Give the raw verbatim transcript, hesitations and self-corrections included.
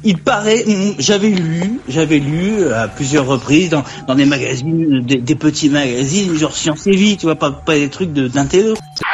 il paraît, j'avais lu, j'avais lu à plusieurs reprises dans, dans des magazines, des, des petits magazines, genre Science et Vie, tu vois, pas, pas des trucs de, d'intello.